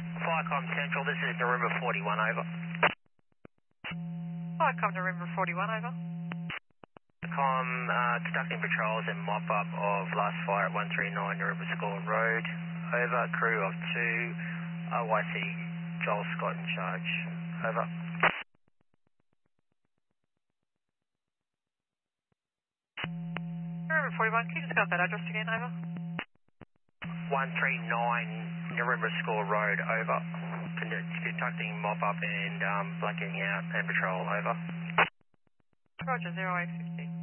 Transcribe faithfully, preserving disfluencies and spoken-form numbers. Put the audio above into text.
Firecom Central, this is Narooma forty-one, over. Firecom Narooma forty-one, over. Com, uh, conducting patrols and mop-up of last fire at one three nine Narooma School Road, over. Crew of two, O I C Joel Scott in charge, over. Narooma forty-one, can you just go that address again, over? one three nine Narooma School Road, over. Conducting mop-up and um, blanketing out and patrol, over. Roger, zero eight fifty.